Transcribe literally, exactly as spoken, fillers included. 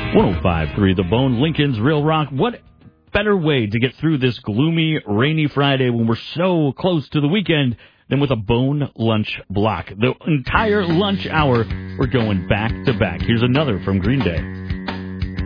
one oh five point three The Bone, Lincoln's Real Rock. What better way to get through this gloomy, rainy Friday when we're so close to the weekend than with a Bone lunch block? The entire lunch hour, we're going back to back. Here's another from Green Day.